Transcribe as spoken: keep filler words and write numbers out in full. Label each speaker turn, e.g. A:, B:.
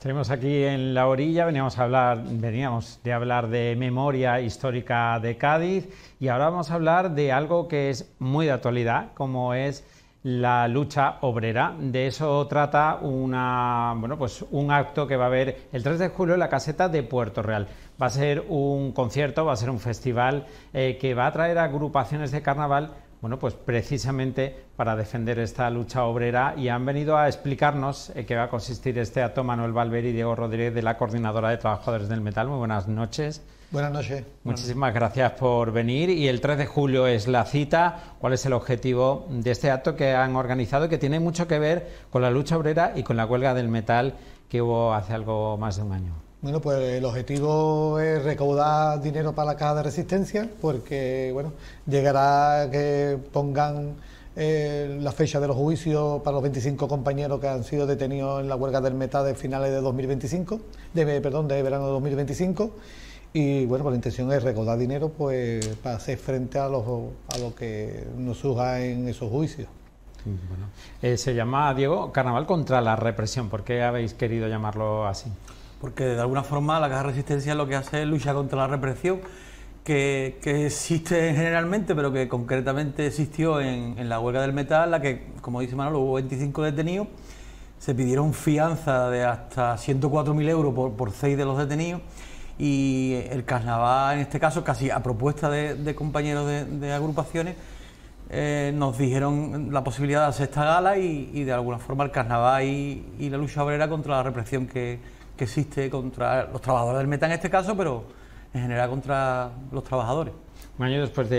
A: Tenemos aquí en la orilla, veníamos, a hablar, veníamos de hablar de memoria histórica de Cádiz y ahora vamos a hablar de algo que es muy de actualidad, como es la lucha obrera. De eso trata una, bueno, pues un acto que va a haber el tres de julio en la caseta de Puerto Real. Va a ser un concierto, va a ser un festival eh, que va a traer agrupaciones de carnaval, bueno, pues precisamente para defender esta lucha obrera, y han venido a explicarnos en eh, qué va a consistir este acto Manuel Valverde y Diego Rodríguez, de la Coordinadora de Trabajadores del Metal. Muy buenas noches.
B: Buenas noches.
A: Muchísimas gracias por venir. Y el tres de julio es la cita. ¿Cuál es el objetivo de este acto que han organizado y que tiene mucho que ver con la lucha obrera y con la huelga del metal que hubo hace algo más de un año?
B: Bueno, pues el objetivo es recaudar dinero para la Caja de Resistencia, porque bueno, llegará que pongan eh, la fecha de los juicios para los veinticinco compañeros que han sido detenidos en la huelga del metal de finales de dos mil veinticinco, de, perdón, de verano de dos mil veinticinco. Y bueno, pues la intención es recaudar dinero pues para hacer frente a, los, a lo que nos surja en esos juicios.
A: Bueno, eh, se llama, Diego, Carnaval contra la represión. ¿Por qué habéis querido llamarlo así?
C: Porque de alguna forma la Caja de Resistencia lo que hace es luchar contra la represión que, que existe generalmente, pero que concretamente existió en, en la huelga del metal, la que, como dice Manolo, hubo veinticinco detenidos, se pidieron fianza de hasta ciento cuatro mil euros por, por seis de los detenidos, y el carnaval, en este caso, casi a propuesta de, de compañeros de, de agrupaciones, eh, nos dijeron la posibilidad de hacer esta gala y, y de alguna forma el carnaval y, y la lucha obrera contra la represión que, que existe contra los trabajadores del metal en este caso, pero en general contra los trabajadores.
A: Un año después de